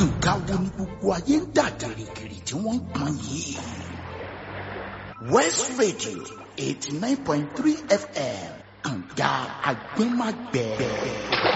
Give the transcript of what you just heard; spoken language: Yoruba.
nǹkan wo ni gbogbo ayé ń dà gìrìgìrì tí wọ́n ń pọn yìí. West Radio 89.3 FM kànga agbẹ́mágbẹ́.